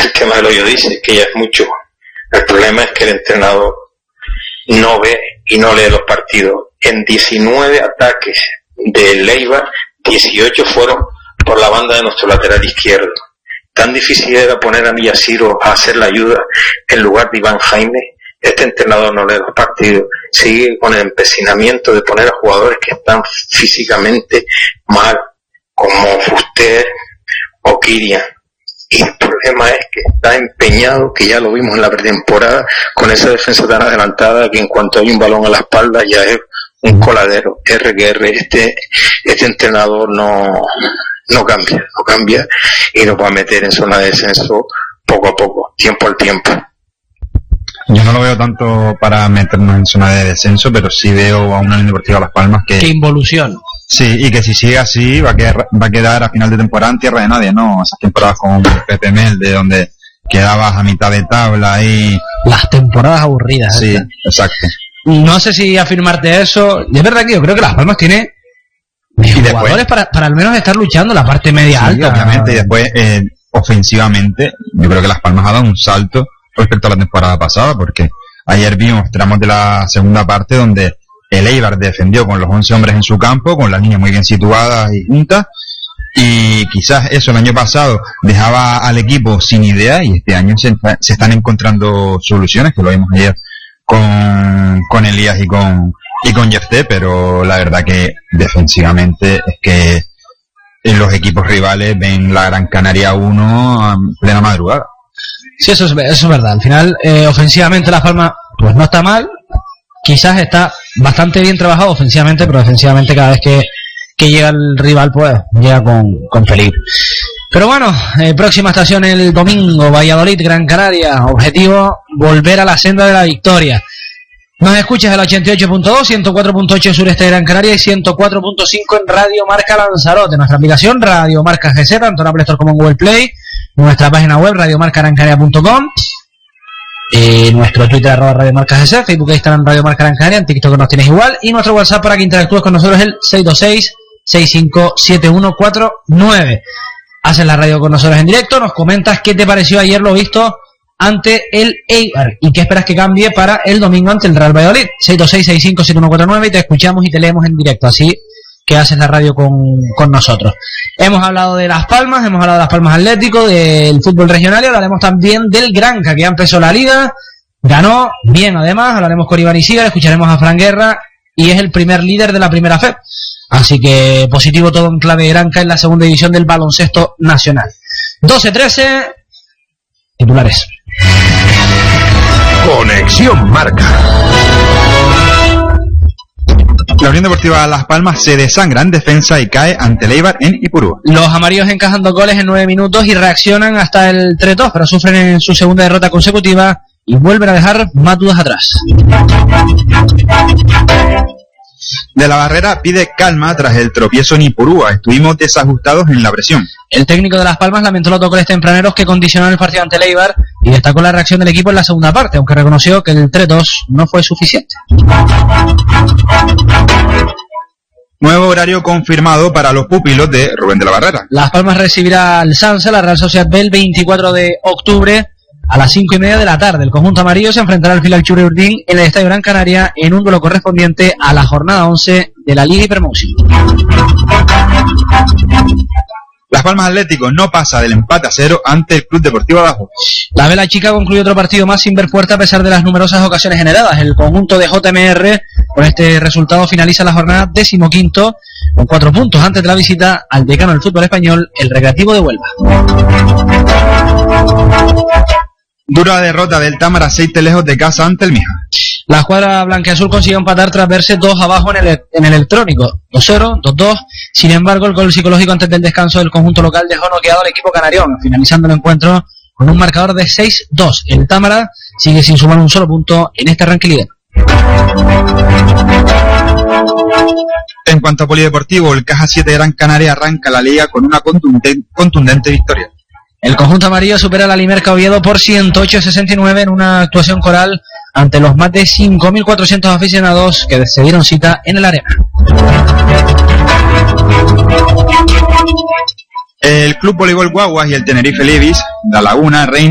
el tema del hoyo dice que ya es mucho. El problema es que el entrenador no ve y no lee los partidos. En 19 ataques de Leibar, 18 fueron por la banda de nuestro lateral izquierdo. Tan difícil era poner a Miyashiro a hacer la ayuda en lugar de Iván Jaime. Este entrenador no lee los partidos, sigue con el empecinamiento de poner a jugadores que están físicamente mal, como Fuster o Kirian. Y el problema es que está empeñado, que ya lo vimos en la pretemporada, con esa defensa tan adelantada que en cuanto hay un balón a la espalda ya es un coladero. Este entrenador no cambia y nos va a meter en zona de descenso poco a poco, tiempo al tiempo. Yo no lo veo tanto para meternos en zona de descenso, pero sí veo a una Unión Deportiva Las Palmas que involución. Sí, y que si sigue así va a quedar a final de temporada en tierra de nadie, ¿no? Esas temporadas con Pepe Mel, de donde quedabas a mitad de tabla y... Las temporadas aburridas. Sí, exacto. No sé si afirmarte eso. Es verdad que yo creo que Las Palmas tiene jugadores para al menos estar luchando la parte media alta. Obviamente, y después ofensivamente yo creo que Las Palmas ha dado un salto respecto a la temporada pasada, porque ayer vimos tramos de la segunda parte donde el Eibar defendió con los 11 hombres en su campo, con las líneas muy bien situadas y juntas, y quizás eso el año pasado dejaba al equipo sin idea, y este año se están encontrando soluciones, que lo vimos ayer con Elías y con Jefté, pero la verdad que defensivamente es que los equipos rivales ven la Gran Canaria 1 a plena madrugada. Sí, eso es verdad. Al final, ofensivamente Las Palmas pues no está mal, quizás está bastante bien trabajado ofensivamente, pero defensivamente cada vez que llega el rival pues llega con peligro. Pero bueno, próxima estación el domingo, Valladolid, Gran Canaria, objetivo volver a la senda de la victoria. Nos escuchas el 88.2, 104.8 sureste de Gran Canaria y 104.5 en Radio Marca Lanzarote, nuestra aplicación Radio Marca GC, tanto en Apple Store como en Google Play, nuestra página web radiomarcagrancaria.com, nuestro Twitter @Radio Marca GC, Facebook e Instagram Radio Marca Gran Canaria, en TikTok nos tienes igual, y nuestro WhatsApp para que interactúes con nosotros es el 626-657149. Haces la radio con nosotros en directo, nos comentas qué te pareció ayer lo visto ante el Eibar y qué esperas que cambie para el domingo ante el Real Valladolid. 626-657149 y te escuchamos y te leemos en directo, así que haces la radio con nosotros. Hemos hablado de Las Palmas, hemos hablado de Las Palmas Atlético, del fútbol regional, y hablaremos también del Granca, que ya empezó la liga, ganó bien además, hablaremos con Iván Isigar, escucharemos a Fran Guerra y es el primer líder de la primera FEP. Así que positivo todo en clave Granca en la segunda división del baloncesto nacional. 12-13, titulares. Conexión Marca. La Unión Deportiva Las Palmas se desangra en defensa y cae ante el Eibar en Ipurúa. Los amarillos encajando goles en 9 minutos y reaccionan hasta el 3-2, pero sufren en su segunda derrota consecutiva y vuelven a dejar más dudas atrás. De la Barrera pide calma tras el tropiezo en Ipurúa. Estuvimos desajustados en la presión. El técnico de Las Palmas lamentó los autogoles tempraneros que condicionaron el partido ante el Eibar y destacó la reacción del equipo en la segunda parte, aunque reconoció que el 3-2 no fue suficiente. Nuevo horario confirmado para los pupilos de Rubén de la Barrera. Las Palmas recibirá al Sanse, la Real Sociedad B, el 24 de octubre a las 5:30 de la tarde. El conjunto amarillo se enfrentará al Filal Churi Urdin en el Estadio Gran Canaria en un duelo correspondiente a la jornada 11 de la Liga Hypermotion. Las Palmas Atlético no pasa del empate a 0 ante el Club Deportivo Abajo. La Vela Chica concluyó otro partido más sin ver puerta a pesar de las numerosas ocasiones generadas. El conjunto de JMR con este resultado finaliza la jornada 15º con 4 puntos antes de la visita al decano del fútbol español, el Recreativo de Huelva. Dura derrota del Támara 6 lejos de casa ante el Mija. La escuadra blanquiazul consiguió empatar tras verse 2 abajo en el electrónico. 2-0, 2-2. Sin embargo, el gol psicológico antes del descanso del conjunto local dejó noqueado al equipo canarión, finalizando el encuentro con un marcador de 6-2. El Támara sigue sin sumar un solo punto en este arranque líder. En cuanto a polideportivo, el Caja 7 de Gran Canaria arranca la liga con una contundente victoria. El conjunto amarillo supera a la Limerca Oviedo por 108-69 en una actuación coral ante los más de 5.400 aficionados que se dieron cita en el Arena. El Club Voleibol Guaguas y el Tenerife Levis, La Laguna, Reina